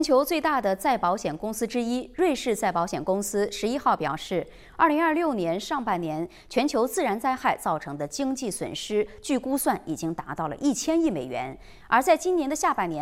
全球最大的再保险公司之一瑞士再保险公司11号表示，2026年上半年全球自然灾害造成的经济损失，据估算已经达到了1000亿美元，而在今年的下半年。